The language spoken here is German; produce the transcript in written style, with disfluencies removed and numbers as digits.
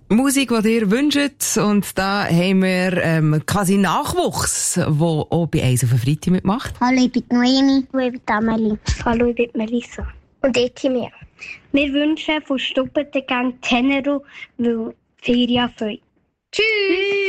Musik, die ihr wünscht. Und da haben wir quasi Nachwuchs, der auch bei «Eis auf den Freitag» mitmacht. Hallo, ich bin Noemi. Hallo, ich bin Amelie. Hallo, ich bin Melissa. Und ich bin mir. Wir wünschen von Stubbeten gerne Tenero, weil Ferien feuern. Tschüss!